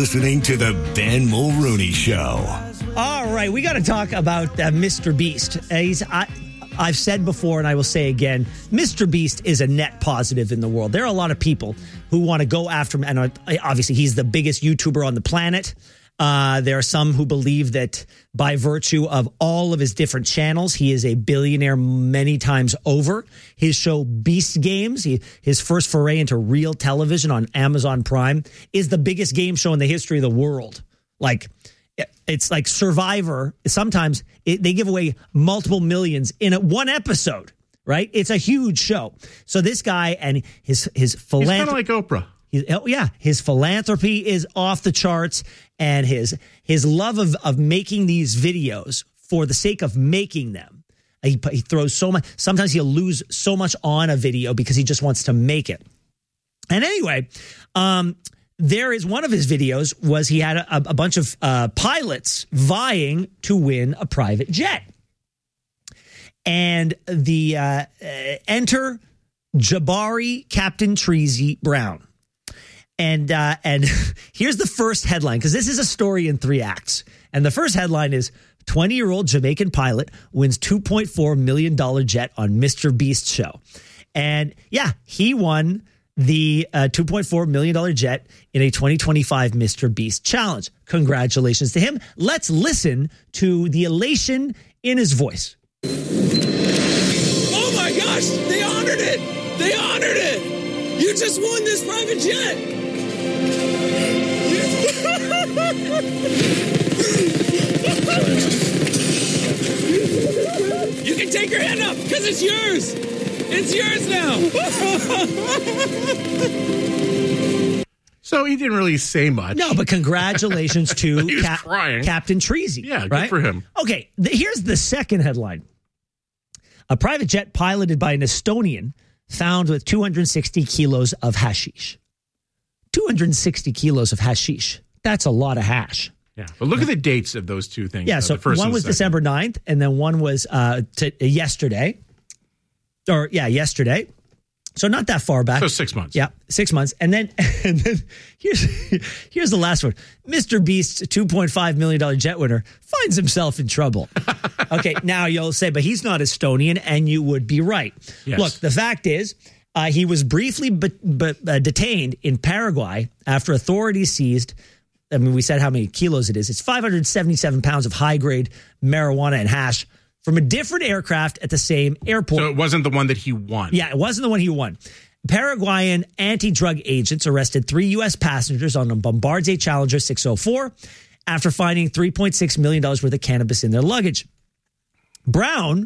listening to the Ben Mulrooney Show. All right, we got to talk about Mr. Beast. I've said before, and I will say again, Mr. Beast is a net positive in the world. There are a lot of people who want to go after him, and obviously he's the biggest YouTuber on the planet. There are some who believe that by virtue of all of his different channels, he is a billionaire many times over. His show Beast Games, his first foray into real television on Amazon Prime, is the biggest game show in the history of the world. Like, it's like Survivor. Sometimes they give away multiple millions in one episode, right? It's a huge show. So this guy and his philanthropy. He's kind of like Oprah. His philanthropy is off the charts, and his love of making these videos for the sake of making them. He throws so much. Sometimes he'll lose so much on a video because he just wants to make it. And anyway, there is one of his videos was he had a bunch of pilots vying to win a private jet, and the enter Jabari Captain Treasy Brown. And here's the first headline, because this is a story in 3 acts. And the first headline is 20-year-old Jamaican pilot wins $2.4 million jet on Mr. Beast show. And yeah, he won the $2.4 million jet in a 2025 Mr. Beast challenge. Congratulations to him. Let's listen to the elation in his voice. Oh my gosh, they honored it. They honored it. You just won this private jet. You can take your hand up because it's yours. It's yours now. So he didn't really say much. No, but congratulations to Captain Treasy. Yeah, good right? for him. Okay, here's the second headline. A private jet piloted by an Estonian found with 260 kilos of hashish. 260 kilos of hashish. That's a lot of hash. Yeah, but look at the dates of those two things. Yeah, so one was December 9th, and then one was yesterday. Yesterday. So not that far back. So 6 months. Yeah, 6 months. And then here's the last one. Mr. Beast's $2.5 million jet winner finds himself in trouble. Okay, now you'll say, but he's not Estonian, and you would be right. Yes. Look, the fact is, he was briefly detained in Paraguay after authorities seized, I mean, we said how many kilos it is. It's 577 pounds of high-grade marijuana and hash from a different aircraft at the same airport. So it wasn't the one that he won. Yeah, it wasn't the one he won. Paraguayan anti-drug agents arrested 3 U.S. passengers on a Bombardier Challenger 604 after finding $3.6 million worth of cannabis in their luggage. Brown